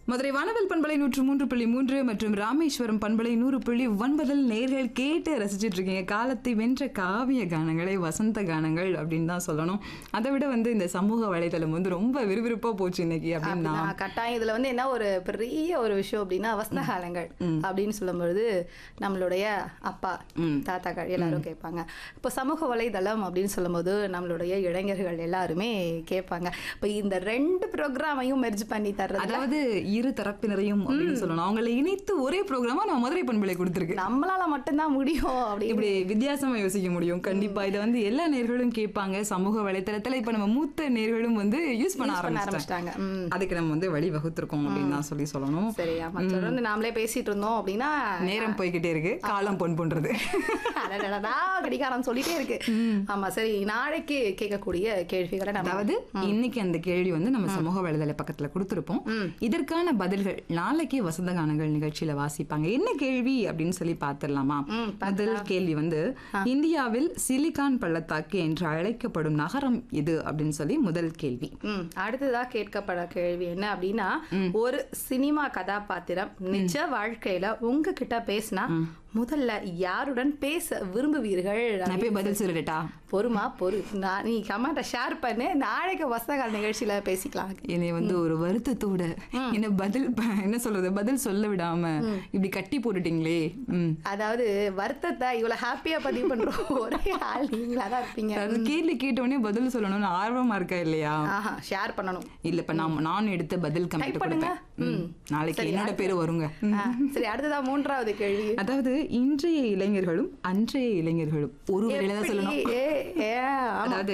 மதுரை வானவில் பண்பலை 103.3 மற்றும் ராமேஸ்வரம் பண்பலை 100.9 நேர்கள் கேட்டு ரசிச்சுட்டு இருக்கீங்க. காலத்தை வென்ற காவிய கானங்களை வசந்த கானங்கள் அப்படின்னு தான் சொல்லணும். அதை விட இந்த சமூக வலைதளம் ரொம்ப விறுவிறுப்பா போச்சு இன்னைக்கு அப்படின்னா கட்டாயம். இதுல என்ன ஒரு பெரிய ஒரு விஷயம் அப்படின்னா வசந்த காலங்கள் அப்படின்னு சொல்லும்பொழுது நம்மளுடைய அப்பா தாத்தாக்கள் எல்லாரும் கேட்பாங்க. இப்போ சமூக வலைதளம் அப்படின்னு சொல்லும்போது நம்மளுடைய இளைஞர்கள் எல்லாருமே கேட்பாங்க. இப்போ இந்த 2 ப்ரோக்ராமையும் மெர்ஜ் பண்ணி தர்றது, அதாவது இரு தரப்பினரையும் அப்படின்னு சொல்லணும், அவங்களை இணைத்து ஒரே ப்ரோக்ராமா நான் மதுரை பண்பலை கொடுத்துருக்கு. நம்மளால மட்டும்தான் முடியும் இப்படி வித்தியாசமா யோசிக்க முடியும். கண்டிப்பா இதை எல்லா நேர்களும் கேட்பாங்க. சமூக வலைத்தளத்துல இப்ப நம்ம மூத்த நேர்களும் யூஸ் பண்ண ஆரம்பிச்சிட்டாங்க. அதுக்கு நம்ம வழி வகுத்திருக்கோம் அப்படின்னு தான் சொல்லணும். சரி, ஆமா. தொடர்ந்து நாமளே பேசிட்டு இருந்தோம் அப்படின்னா நேரம் போய்கிட்டே இருக்கு, காலம் பொன் பண்றது கடிகாரம் சொல்லிட்டே இருக்கு. ஆமா, சரி. நாளைக்கு கேட்கக்கூடிய கேள்விகளை அதாவது இன்னைக்கு அந்த கேள்வி நம்ம சமூக வலைதள பக்கத்துல கொடுத்திருப்போம். இதற்கான பதில்கள் நாளைக்கு வசந்த கானங்கள் நிகழ்ச்சியில வாசிப்பாங்க. என்ன கேள்வி அப்படின்னு சொல்லி பாத்துடலாமா? முதல் கேள்வி இந்தியாவில் சிலிகான் பள்ளத்தாக்கு என்று அழைக்கப்படும் நகரம் எது அப்படின்னு சொல்லி முதல் கேள்வி. அடுத்ததா கேட்கப்பட கேள்வி என்ன அப்படின்னா, ஒரு சினிமா கதாபாத்திரம் நிஜ வாழ்க்கையில உங்ககிட்ட பேசினா முதல்ல யாருடன் பேச விரும்புவீர்கள்? பதில் சொல்லிட்டா பொறுமா பொறு, நீ கமெண்ட ஷேர் பண்ணு, நாளைக்கு வசந்தகால நிகழ்ச்சியில பேசிக்கலாம். என்னை ஒரு வருத்தத்தோட என்ன பதில் சொல்ல விடாம இப்படி கட்டி போட்டுட்டீங்களே. அதாவது வருத்தத்தை இவ்வளவு ஹாப்பியா பதிவு பண்றோம் ஒரே ஆள் நீங்களா தான் இருப்பீங்க. கேள்வி கேட்டோடனே பதில் சொல்லணும்னு ஆர்வமா இருக்கா இல்லையா? ஷேர் பண்ணணும். இல்ல இப்ப நான் எடுத்த பதில் கமெண்ட் பண்ணுங்க, நாளைக்கு என்னோட பேரு வருங்க. சரி, அடுத்ததா 3வது கேள்வி. அதாவது இன்றைய இளைஞர்களும் அன்றைய இளைஞர்களும் ஒரு வரையில தான் சொல்லணும். அதாவது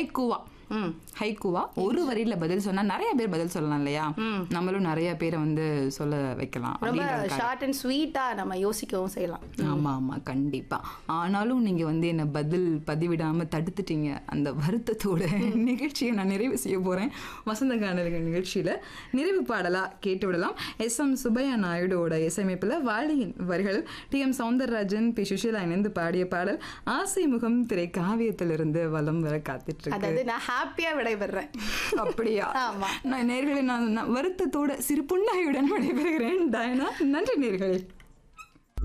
ஹைக்கூவா ஒரு வரியில பதில் சொன்னா நிறைய பேர் பதில் சொல்லலாம் இல்லையா? நம்மளும் நிறைய பேரை சொல்ல வைக்கலாம். ரொம்ப ஷார்ட் அண்ட் ஸ்வீட்டா நம்ம யோசிக்கவும் செய்யலாம். ஆமா ஆமா, கண்டிப்பா. ஆனாலும் நீங்க என்ன பதில் பதிவிடாம தடுத்துட்டீங்க. அந்த வருத்தத்தோட நிகழ்ச்சியை நான் நிறைவு செய்ய போறேன். வசந்த கானங்கள் நிகழ்ச்சியில நிறைவு பாடலா கேட்டு விடலாம். SM சுப்பையா நாயுடுவோட இசையமைப்புல வாலியின் வரிகள் TM சௌந்தரராஜன், P சுஷீலா இணைந்து பாடிய பாடல் ஆசை முகம் திரை காவியத்திலிருந்து வலம் வர காத்துட்டு இருக்கு. ஹாப்பியா விடைபெறேன். அப்படியா? ஆமா, நான் நேர்களை நான் வருத்தத்தோட சிறு புன்னகையுடன் விடைபெறுகிறேன். டயனா, நன்றி நேர்களே.